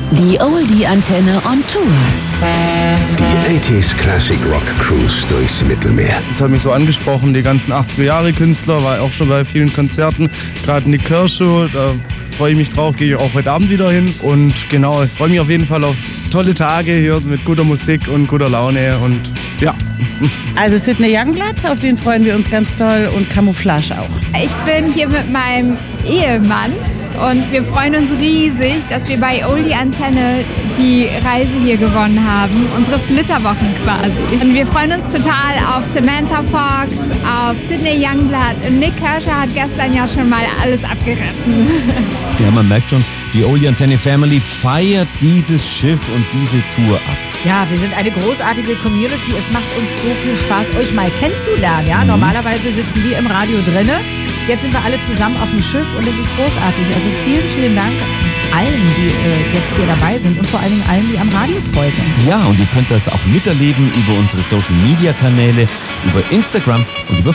Die Oldie-Antenne on Tour. Die 80s Classic Rock Cruise durchs Mittelmeer. Das hat mich so angesprochen, die ganzen 80er-Jahre-Künstler, war auch schon bei vielen Konzerten, gerade Nick Kershaw, da freue ich mich drauf, gehe ich auch heute Abend wieder hin. Und genau, ich freue mich auf jeden Fall auf tolle Tage hier mit guter Musik und guter Laune und ja. Also Sidney Youngblood, auf den freuen wir uns ganz toll und Camouflage auch. Ich bin hier mit meinem Ehemann und wir freuen uns riesig, dass wir bei Oldie Antenne die Reise hier gewonnen haben, unsere Flitterwochen quasi. Und wir freuen uns total auf Samantha Fox, auf Sidney Youngblood. Und Nick Kershaw hat gestern ja schon mal alles abgerissen. Ja, man merkt schon, die Oldie Antenne Family feiert dieses Schiff und diese Tour ab. Ja, wir sind eine großartige Community. Es macht uns so viel Spaß, euch mal kennenzulernen. Ja? Normalerweise sitzen wir im Radio drinne. Jetzt sind wir alle zusammen auf dem Schiff und es ist großartig. Also vielen, vielen Dank allen, die jetzt hier dabei sind und vor allen Dingen allen, die am Radio treu sind. Ja, und ihr könnt das auch miterleben über unsere Social-Media-Kanäle, über Instagram und über